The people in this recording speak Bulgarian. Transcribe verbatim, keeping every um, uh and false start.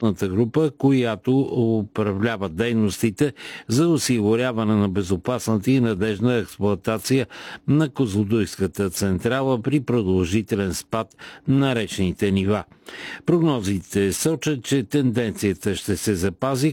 работната група, която управлява дейностите за осигуряване на безопасната и надежна експлоатация на Козлодуйската централа при продължителен спад на речните нива. Прогнозите сочат, че тенденцията ще се запази,